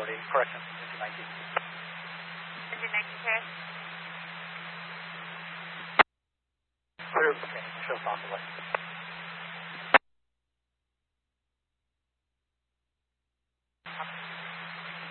Correction, engine 19. Engine 19, Paris. Clear, okay, show off the way.